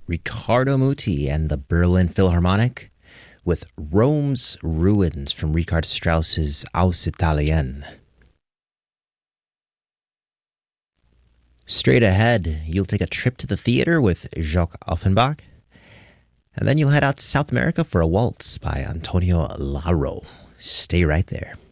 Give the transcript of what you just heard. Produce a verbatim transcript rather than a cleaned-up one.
Riccardo Muti and the Berlin Philharmonic with Rome's Ruins from Richard Strauss's Aus Italien. Straight ahead, you'll take a trip to the theater with Jacques Offenbach, and then you'll head out to South America for a waltz by Antonio Laro. Stay right there.